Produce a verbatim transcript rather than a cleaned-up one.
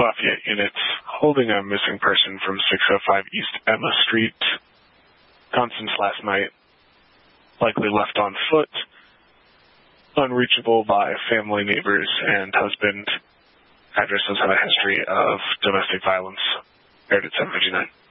Lafayette units holding a missing person from six oh five East Emma Street. Constance last night, likely left on foot, unreachable by family, neighbors, and husband. Address has had a history of domestic violence. Aired at seven fifty-nine.